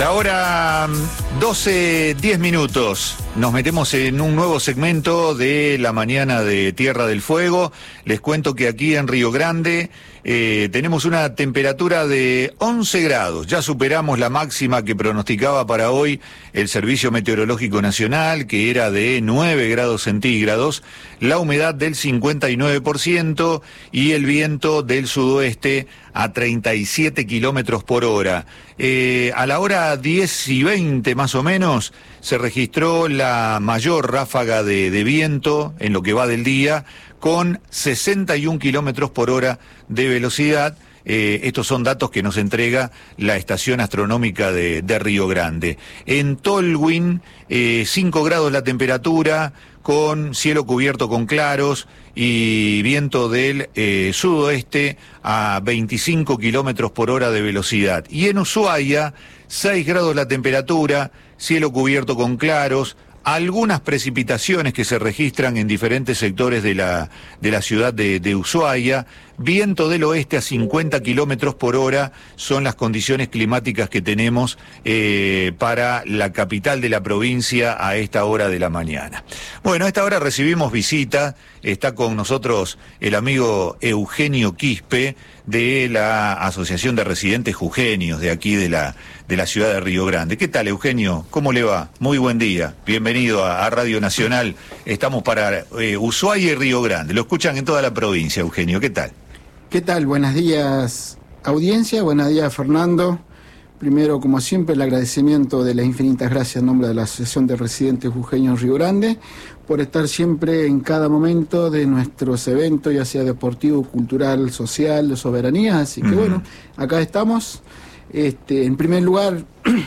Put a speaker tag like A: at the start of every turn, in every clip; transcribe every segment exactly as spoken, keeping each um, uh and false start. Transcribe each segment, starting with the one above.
A: La hora doce, diez minutos. Nos metemos en un nuevo segmento de la mañana de Tierra del Fuego. Les cuento que aquí en Río Grande eh, tenemos una temperatura de once grados. Ya superamos la máxima que pronosticaba para hoy el Servicio Meteorológico Nacional, que era de nueve grados centígrados. La humedad del cincuenta y nueve por ciento y el viento del sudoeste a treinta y siete kilómetros por hora. Eh, a la hora diez y veinte más o menos se registró la mayor ráfaga de, de viento en lo que va del día, con sesenta y un kilómetros por hora de velocidad. Eh, estos son datos que nos entrega la estación astronómica de, de Río Grande. En Tolwyn, eh, cinco grados la temperatura, con cielo cubierto con claros y viento del eh, sudoeste a veinticinco kilómetros por hora de velocidad. Y en Ushuaia, seis grados la temperatura, cielo cubierto con claros, algunas precipitaciones que se registran en diferentes sectores de la, de la ciudad de, de Ushuaia, viento del oeste a cincuenta kilómetros por hora, son las condiciones climáticas que tenemos eh, para la capital de la provincia a esta hora de la mañana. Bueno, a esta hora recibimos visita, está con nosotros el amigo Eugenio Quispe de la Asociación de Residentes Jujeños de aquí de la, de la ciudad de Río Grande. ¿Qué tal, Eugenio? ¿Cómo le va? Muy buen día, bienvenido a, a Radio Nacional. Estamos para eh, Ushuaia y Río Grande, lo escuchan en toda la provincia, Eugenio. ¿Qué tal?
B: ¿Qué tal? Buenos días, audiencia. Buenos días, Fernando. Primero, como siempre, el agradecimiento de las infinitas gracias en nombre de la Asociación de Residentes Jujeños Río Grande por estar siempre en cada momento de nuestros eventos, ya sea deportivo, cultural, social, de soberanía. Así que uh-huh. bueno, acá estamos. Este, en primer lugar,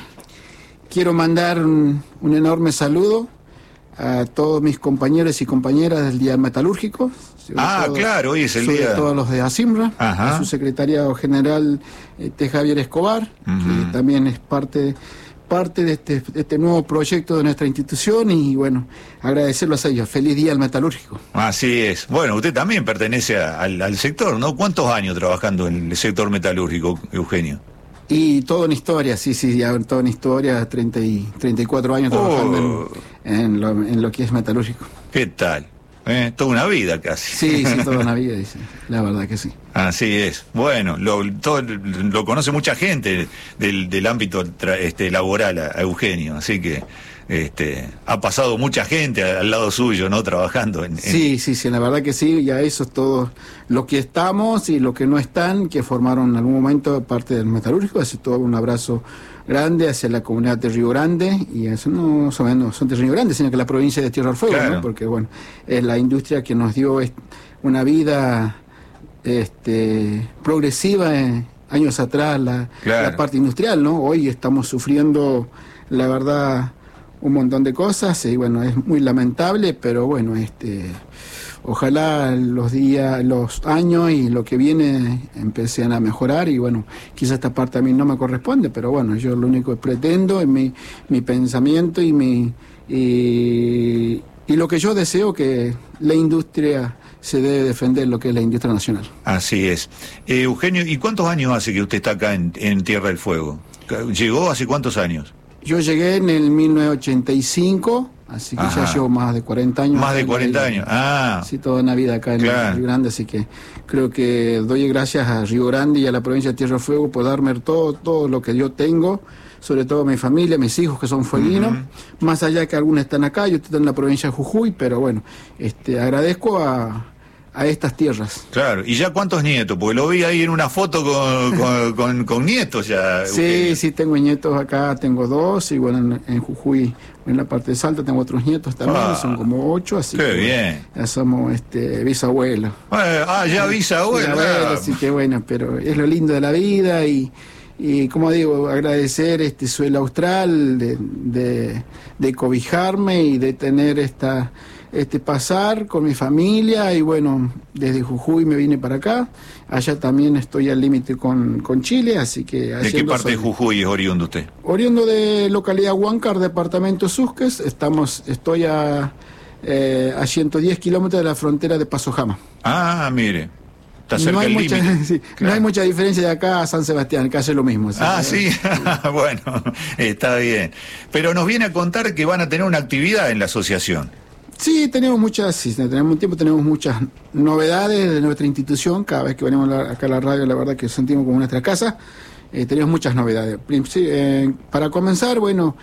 B: quiero mandar un, un enorme saludo a todos mis compañeros y compañeras del Día Metalúrgico.
A: Ah,
B: todo,
A: claro, hoy es el
B: sobre
A: día.
B: Todos los de ASIMRA,
A: Ajá.
B: a su secretariado general, este, Javier Escobar, uh-huh. que también es parte, parte de, este, de este nuevo proyecto de nuestra institución, y bueno, agradecerlos a ellos. Feliz Día al Metalúrgico.
A: Así es. Bueno, usted también pertenece a, al, al sector, ¿no? ¿Cuántos años trabajando en el sector metalúrgico, Eugenio?
B: Y toda una historia, sí, sí, ya toda una historia, treinta y cuatro años trabajando oh. en, en, lo, en lo que es metalúrgico.
A: ¿Qué tal? ¿Eh? Toda una vida casi.
B: Sí, sí, toda una vida, dice. La verdad que sí.
A: Así es. Bueno, lo, todo, lo conoce mucha gente del, del ámbito tra, este, laboral a, a Eugenio, así que este, ha pasado mucha gente al lado suyo, ¿no? Trabajando en, en...
B: Sí, sí, sí, la verdad que sí, ya eso es todo lo que estamos y lo que no están, que formaron en algún momento parte del metalúrgico. Así todo un abrazo grande hacia la comunidad de Río Grande, y eso no solamente son de Río Grande, sino que la provincia de Tierra del Fuego, claro. ¿no? Porque bueno, es la industria que nos dio una vida este, progresiva en años atrás, la, claro. la parte industrial, ¿no? Hoy estamos sufriendo, la verdad, un montón de cosas, y bueno, es muy lamentable, pero bueno, este ojalá los días, los años y lo que viene empiecen a mejorar, y bueno, quizás esta parte a mí no me corresponde, pero bueno, yo lo único que pretendo es mi, mi pensamiento y mi y, y lo que yo deseo, que la industria se debe defender, lo que es la industria nacional.
A: Así es. Eh, Eugenio, ¿y cuántos años hace que usted está acá en, en Tierra del Fuego? ¿Llegó hace cuántos años?
B: Yo llegué en el mil novecientos ochenta y cinco, así que Ajá. ya llevo más de cuarenta años.
A: Más de cuarenta años, ah.
B: Sí, toda una vida acá en claro. Río Grande, así que creo que doy gracias a Río Grande y a la provincia de Tierra del Fuego por darme todo, todo lo que yo tengo, sobre todo mi familia, mis hijos que son fueguinos, uh-huh. más allá que algunos están acá, yo estoy en la provincia de Jujuy, pero bueno, este, agradezco a... a estas tierras.
A: Claro, ¿y ya cuántos nietos? Porque lo vi ahí en una foto con, con, con, con nietos ya.
B: Sí, Eugenio. Sí, tengo nietos acá, tengo dos, y bueno, en, en Jujuy, en la parte de Salta, tengo otros nietos también, ah, son como ocho, así
A: qué
B: que
A: bien.
B: Ya somos este, bisabuelos.
A: Eh, ah, ya bisabuelos.
B: Bisabuelos, así que bueno, pero es lo lindo de la vida, y, y como digo, agradecer este suelo austral de, de, de cobijarme y de tener esta... Este, pasar con mi familia, y bueno, desde Jujuy me vine para acá, allá también estoy al límite con, con Chile, así que...
A: ¿De qué parte de Jujuy es oriundo usted?
B: Oriundo de localidad Huáncar, departamento Susques, estamos, estoy a, eh, a ciento diez kilómetros de la frontera de Pasojama.
A: Ah, mire, Está cerca
B: no hay
A: del
B: mucha,
A: límite.
B: sí,
A: Claro.
B: no hay mucha diferencia de acá a San Sebastián, que hace lo mismo. ¿Sí?
A: Ah, sí, bueno, está bien. Pero nos viene a contar que van a tener una actividad en la asociación.
B: Sí, tenemos muchas, sí, tenemos un tiempo, tenemos muchas novedades de nuestra institución. Cada vez que venimos acá a la radio, la verdad que sentimos como nuestra casa. Eh, tenemos muchas novedades. Sí, eh, para comenzar, bueno,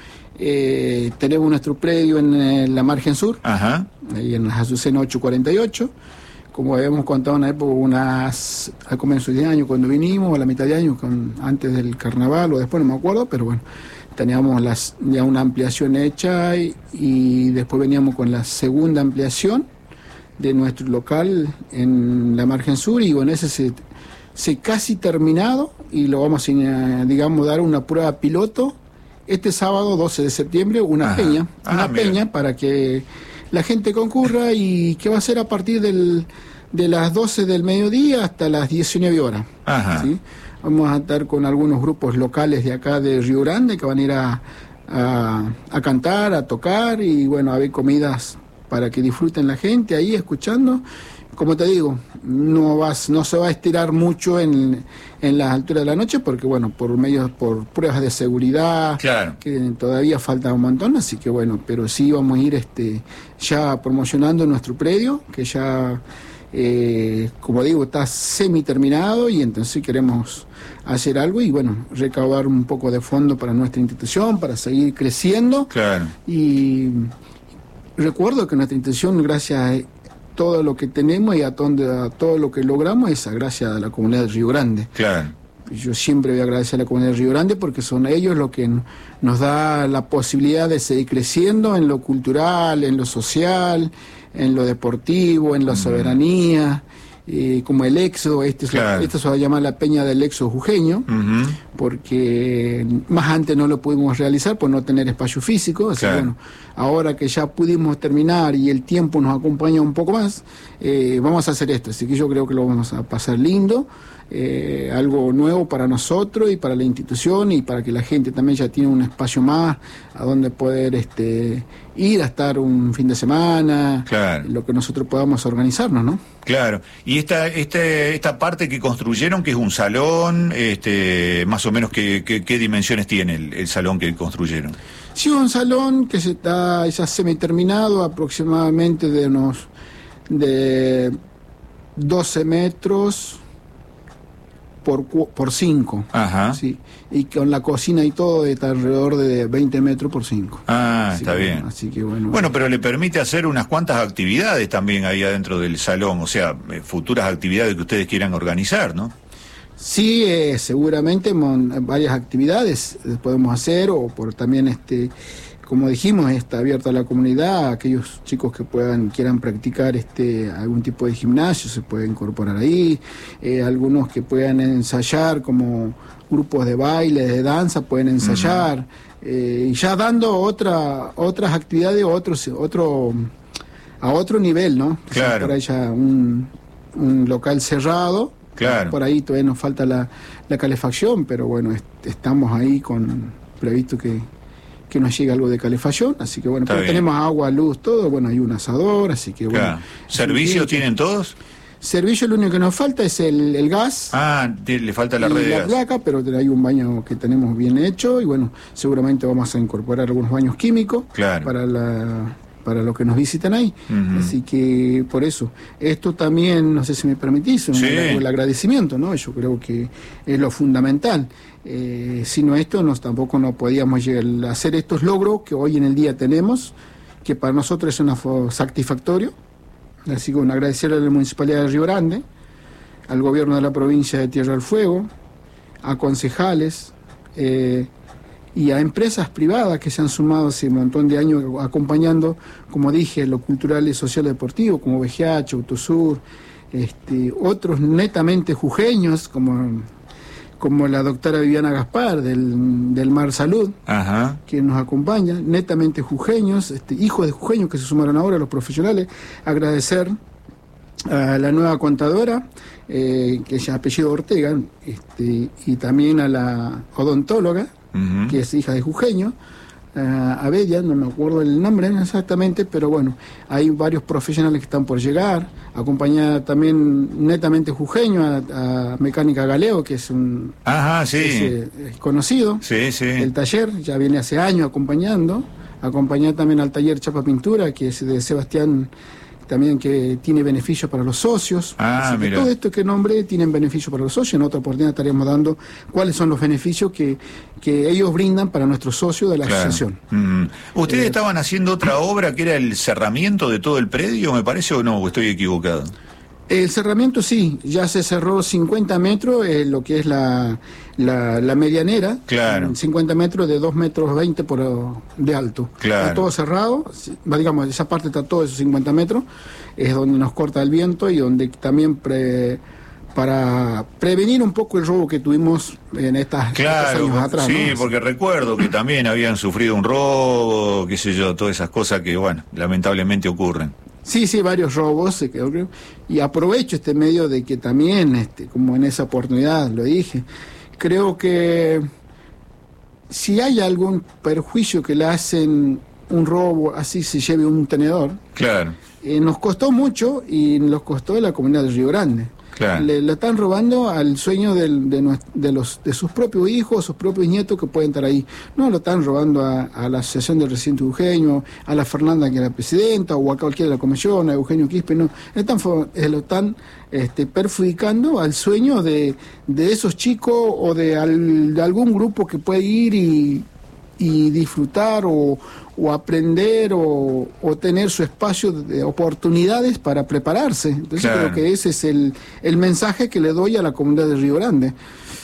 B: eh, tenemos nuestro predio en eh, la margen sur,
A: Ajá.
B: ahí en las Azucena ocho cuarenta y ocho. Como habíamos contado en una época, unas, al comienzo de año, cuando vinimos, a la mitad de año, con, antes del carnaval o después, no me acuerdo, pero bueno, teníamos las, ya una ampliación hecha y, y después veníamos con la segunda ampliación de nuestro local en la margen sur y bueno, ese se, se casi terminado y lo vamos a, digamos, dar una prueba piloto este sábado doce de septiembre, una
A: Ajá.
B: peña,
A: Ah,
B: una
A: mira.
B: peña para que la gente concurra y que va a ser a partir del, de las doce del mediodía hasta las diecinueve horas.
A: Ajá.
B: ¿Sí? Vamos a estar con algunos grupos locales de acá de Río Grande que van a ir a, a, a cantar, a tocar y bueno, a ver comidas para que disfruten la gente ahí escuchando. Como te digo, no vas, no se va a estirar mucho en, en las alturas de la noche porque bueno, por medios, por pruebas de seguridad,
A: Claro.
B: que todavía falta un montón, así que bueno, pero sí vamos a ir este ya promocionando nuestro predio, que ya eh, como digo, está semi terminado y entonces queremos hacer algo y bueno, recaudar un poco de fondo para nuestra institución, para seguir creciendo.
A: Claro.
B: Y recuerdo que nuestra institución, gracias a todo lo que tenemos y a, donde, a todo lo que logramos, es gracias a la comunidad de Río Grande.
A: Claro.
B: Yo siempre voy a agradecer a la comunidad de Río Grande porque son ellos los que nos da la posibilidad de seguir creciendo en lo cultural, en lo social, en lo deportivo, en la soberanía, eh, como el éxodo. Este es
A: Claro.
B: la, esto se va a llamar la Peña del Éxodo Jujeño,
A: Ujú.
B: porque más antes no lo pudimos realizar por no tener espacio físico. Así
A: Claro.
B: que bueno, ahora que ya pudimos terminar y el tiempo nos acompaña un poco más, eh, vamos a hacer esto. Así que yo creo que lo vamos a pasar lindo. Eh, algo nuevo para nosotros y para la institución y para que la gente también ya tiene un espacio más a donde poder este, ir a estar un fin de semana,
A: Claro.
B: lo que nosotros podamos organizarnos, ¿no?
A: Claro. Y esta, este, esta parte que construyeron, que es un salón, este, más o menos, ¿qué, qué, qué dimensiones tiene el, el salón que construyeron?
B: Sí, un salón que se está ya semi-terminado, aproximadamente de unos de doce metros por cu- por cinco.
A: Ajá.
B: Sí, y con la cocina y todo está alrededor de veinte metros por cinco.
A: Ah,
B: Así
A: está
B: que,
A: bien.
B: bueno, así que bueno.
A: Bueno, pero le permite hacer unas cuantas actividades también ahí adentro del salón, o sea, eh, futuras actividades que ustedes quieran organizar, ¿no?
B: Sí, eh, seguramente mon- varias actividades eh, podemos hacer o por también este, como dijimos, está abierto a la comunidad, a aquellos chicos que puedan quieran practicar este algún tipo de gimnasio se puede incorporar ahí, eh, algunos que puedan ensayar como grupos de baile, de danza pueden ensayar. Uh-huh. eh, y ya dando otra otras actividades otros otro a otro nivel, ¿no?
A: Claro.
B: O sea, por ahí ya un, un local cerrado.
A: Claro.
B: Por ahí todavía nos falta la, la calefacción, pero bueno, est- estamos ahí con previsto que, que nos llegue algo de calefacción, así que bueno,
A: Está
B: pero
A: bien.
B: tenemos agua, luz, todo, bueno, hay un asador, así que
A: Claro.
B: bueno.
A: ¿Servicios
B: Sí,
A: tienen todos?
B: Servicio, lo único que nos falta es el, el gas.
A: Ah, te- le falta la
B: y
A: red de
B: la
A: gas.
B: placa, pero hay un baño que tenemos bien hecho y bueno, seguramente vamos a incorporar algunos baños químicos
A: Claro.
B: para la para los que nos visitan ahí.
A: Ujú.
B: Así que por eso, esto también, no sé si me permitís, un-
A: Sí.
B: el agradecimiento, ¿no? Yo creo que es lo fundamental. Eh, sino esto, nos, tampoco no podíamos llegar a hacer estos logros que hoy en el día tenemos, que para nosotros es una fo- satisfactorio. Así que bueno, agradecerle a la Municipalidad de Río Grande, al gobierno de la provincia de Tierra del Fuego, a concejales eh, y a empresas privadas que se han sumado hace un montón de años acompañando, como dije, lo cultural y social deportivo, como V G H, Autosur, este, otros netamente jujeños, como, como la doctora Viviana Gaspar del, del Mar Salud,
A: Ajá.
B: que nos acompaña, netamente jujeños, este, hijos de jujeños que se sumaron ahora, los profesionales, agradecer a la nueva contadora, eh, que es apellido Ortega, este, y también a la odontóloga,
A: Ujú.
B: que es hija de jujeño, uh, Abella, no me acuerdo el nombre exactamente, pero bueno, hay varios profesionales que están por llegar, acompañada también netamente jujeño a, a Mecánica Galeo, que es un
A: Ajá, sí.
B: es, eh, es conocido,
A: sí, sí.
B: el taller, ya viene hace años acompañando, acompañada también al taller Chapa Pintura, que es de Sebastián, también que tiene beneficios para los socios.
A: Ah,
B: mira. Todo esto que nombré tienen beneficios para los socios. En otra oportunidad estaríamos dando cuáles son los beneficios que, que ellos brindan para nuestros socios de la claro. asociación.
A: Mm. ¿Ustedes eh, estaban haciendo otra obra que era el cerramiento de todo el predio, me parece, o no? ¿O estoy equivocado?
B: El cerramiento sí, ya se cerró cincuenta metros, eh, lo que es la, la, la medianera,
A: claro.
B: cincuenta metros de dos metros veinte por, de alto.
A: Claro.
B: Está todo cerrado, digamos, esa parte está todo esos cincuenta metros, es donde nos corta el viento y donde también pre, para prevenir un poco el robo que tuvimos en estas
A: claro,
B: años atrás.
A: Sí,
B: ¿no?
A: porque recuerdo que también habían sufrido un robo, qué sé yo, todas esas cosas que, bueno, lamentablemente ocurren.
B: Sí, sí, varios robos, y aprovecho este medio de que también, este, como en esa oportunidad lo dije, creo que si hay algún perjuicio que le hacen un robo, así se lleve un tenedor,
A: claro.
B: eh, nos costó mucho y nos costó la comunidad de Río Grande.
A: Claro.
B: Le, le están robando al sueño del, de, de, los, de sus propios hijos, sus propios nietos que pueden estar ahí. No lo están robando a, a la Asociación del Residente Jujeño, a la Fernanda, que era presidenta, o a cualquiera de la comisión, a Eugenio Quispe. No, están, lo están este, perjudicando al sueño de, de esos chicos o de, al, de algún grupo que puede ir y, y disfrutar o, o aprender o, o tener su espacio de oportunidades para prepararse. Entonces claro. creo que ese es el, el mensaje que le doy a la comunidad de Río Grande.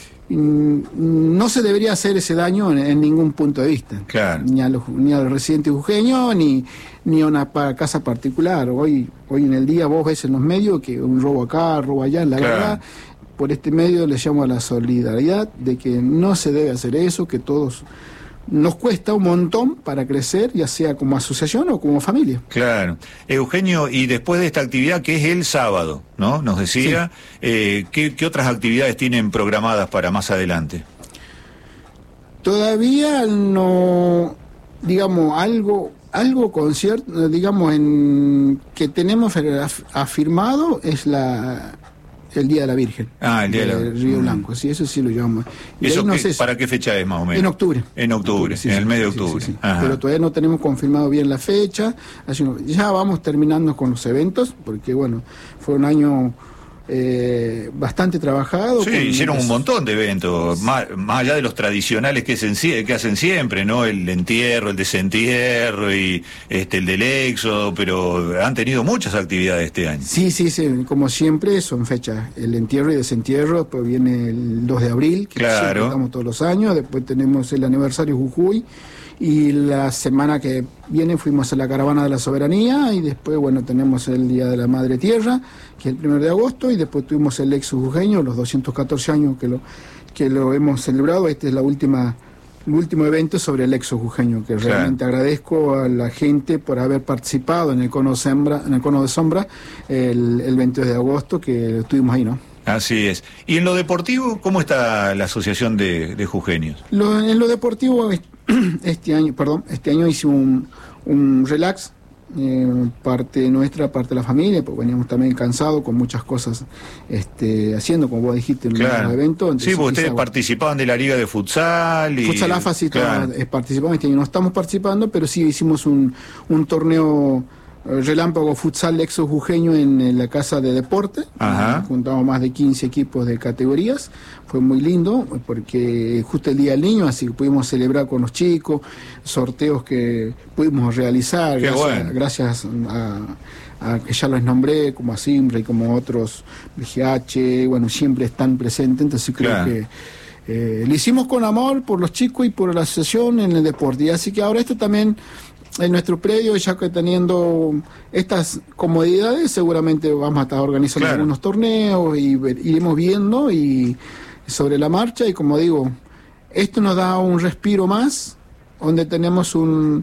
B: No se debería hacer ese daño en, en ningún punto de vista,
A: claro.
B: ni a los, ni a los residentes jujeños, ni, ni a una pa, casa particular. Hoy, hoy en el día vos ves en los medios que un robo acá, robo allá, la claro. verdad, por este medio le llamo a la solidaridad de que no se debe hacer eso, que todos... Nos cuesta un montón para crecer, ya sea como asociación o como familia.
A: Claro. Eugenio, y después de esta actividad, que es el sábado, ¿no? Nos decía, sí. eh, ¿qué, ¿qué otras actividades tienen programadas para más adelante?
B: Todavía no, digamos, algo, algo concierto, digamos, en que tenemos afirmado es la... el Día de la Virgen.
A: Ah, el Día de, de la
B: Río Blanco, sí, eso sí lo llamamos.
A: ¿Eso no sé, para qué fecha es más o menos?
B: En octubre.
A: En octubre, octubre sí, en el mes de octubre.
B: Sí, sí, sí. Pero todavía no tenemos confirmado bien la fecha. Así no, ya vamos terminando con los eventos, porque bueno, fue un año eh, bastante trabajado.
A: Sí, hicieron un montón de eventos, más, más allá de los tradicionales que hacen, que hacen siempre, ¿no? El entierro, el desentierro y este el del éxodo, pero han tenido muchas actividades este año.
B: Sí, sí, sí, como siempre son fechas, el entierro y desentierro, después viene el dos de abril, que
A: claro.
B: estamos todos los años, después tenemos el aniversario Jujuy, y la semana que viene fuimos a la Caravana de la Soberanía, y después, bueno, tenemos el Día de la Madre Tierra, que es el primero de agosto, y después tuvimos el Exo Jujeño, los doscientos catorce años que lo que lo hemos celebrado. Este es la última el último evento sobre el Exo Jujeño, que claro. realmente agradezco a la gente por haber participado en el Cono, Sembra, en el Cono de Sombra el, el veintidós de agosto, que estuvimos ahí, ¿no?
A: Así es. ¿Y en lo deportivo, cómo está la Asociación de, de Jujeños?
B: Lo, en lo deportivo, este año, perdón, este año hice un, un relax, eh, parte nuestra, parte de la familia, porque veníamos también cansados con muchas cosas este, haciendo, como vos dijiste en
A: claro.
B: el evento.
A: Entonces, sí, porque ustedes
B: quizá,
A: participaban de la Liga de Futsal. Y...
B: Futsal A F A sí
A: claro.
B: participamos, este año no estamos participando, pero sí hicimos un, un torneo relámpago futsal Exo Jujeño en, en la casa de deporte.
A: Ajá.
B: Juntamos más de quince equipos de categorías, fue muy lindo porque justo el Día del Niño, así que pudimos celebrar con los chicos, sorteos que pudimos realizar.
A: Qué
B: gracias,
A: bueno.
B: gracias a, a que ya los nombré, como a Simbre y como otros, B G H, bueno, siempre están presentes, entonces creo
A: claro.
B: que eh, lo hicimos con amor por los chicos y por la asociación en el deporte, y así que ahora esto también en nuestro predio, ya que teniendo estas comodidades, seguramente vamos a estar organizando claro. algunos torneos y ver, iremos viendo y sobre la marcha, y como digo, esto nos da un respiro más, donde tenemos un,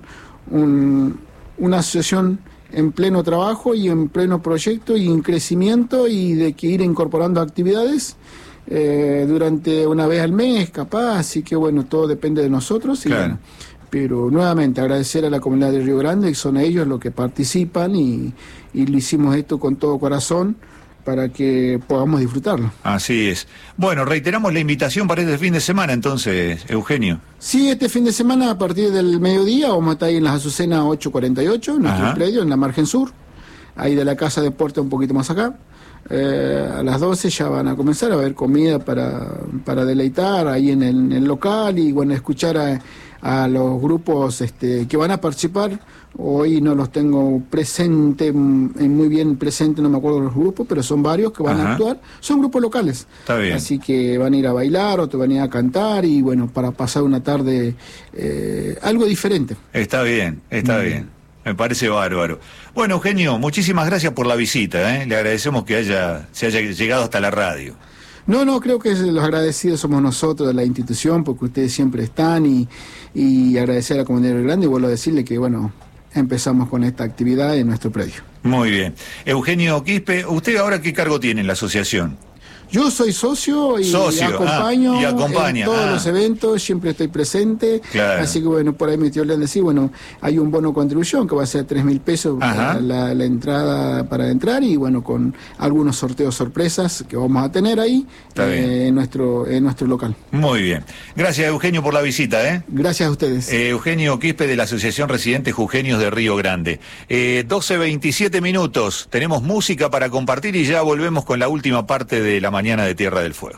B: un, una asociación en pleno trabajo y en pleno proyecto y en crecimiento, y de que ir incorporando actividades eh, durante una vez al mes, capaz, así que bueno, todo depende de nosotros y
A: claro.
B: bueno, Pero nuevamente agradecer a la comunidad de Río Grande, que son ellos los que participan, y, y lo hicimos esto con todo corazón para que podamos disfrutarlo.
A: Así es. Bueno, reiteramos la invitación para este fin de semana entonces, Eugenio.
B: Sí, este fin de semana a partir del mediodía vamos a estar ahí en las Azucenas ocho cuarenta y ocho, en nuestro
A: Ajá.
B: predio, en la margen sur, ahí de la Casa de Deporte un poquito más acá. Eh, a las doce ya van a comenzar a haber comida para, para deleitar ahí en el, en el local, y bueno, escuchar a, a los grupos este, que van a participar. Hoy no los tengo presente, muy bien presente, no me acuerdo de los grupos, pero son varios que van Ajá. a actuar. Son grupos locales.
A: Está bien.
B: Así que van a ir a bailar, otros van a ir a cantar, y bueno, para pasar una tarde eh, algo diferente.
A: Está bien, está mm. bien. Me parece bárbaro. Bueno, Eugenio, muchísimas gracias por la visita, ¿eh? Le agradecemos que haya se haya llegado hasta la radio.
B: No, no, creo que los agradecidos somos nosotros de la institución, porque ustedes siempre están, y, y agradecer a la comunidad de Río Grande, y vuelvo a decirle que, bueno, empezamos con esta actividad en nuestro predio.
A: Muy bien. Eugenio Quispe, ¿usted ahora qué cargo tiene en la asociación?
B: Yo soy socio y
A: socio,
B: acompaño
A: ah, y acompaña,
B: en todos
A: ah.
B: los eventos, siempre estoy presente.
A: Claro.
B: Así que bueno, por ahí me dio decir, bueno, hay un bono contribución que va a ser tres mil pesos la, la, la entrada para entrar, y bueno, con algunos sorteos sorpresas que vamos a tener ahí eh, en nuestro en nuestro local.
A: Muy bien. Gracias, Eugenio, por la visita. ¿eh?
B: Gracias a ustedes.
A: Eh, Eugenio Quispe, de la Asociación Residentes Jujeños de Río Grande. Eh, doce veintisiete minutos, tenemos música para compartir y ya volvemos con la última parte de la mañana de Tierra del Fuego.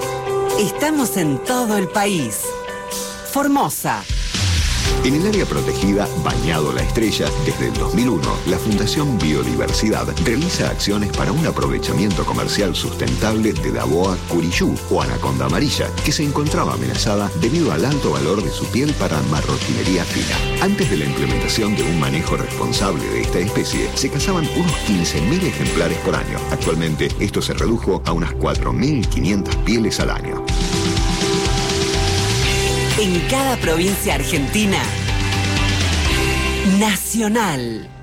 C: Estamos en todo el país. Formosa.
D: En el área protegida Bañado La Estrella, desde el dos mil uno, la Fundación Biodiversidad realiza acciones para un aprovechamiento comercial sustentable de la boa curiyú o anaconda amarilla, que se encontraba amenazada debido al alto valor de su piel para marroquinería fina. Antes de la implementación de un manejo responsable de esta especie, se cazaban unos quince mil ejemplares por año. Actualmente, esto se redujo a unas cuatro mil quinientas pieles al año.
C: En cada provincia argentina, Nacional.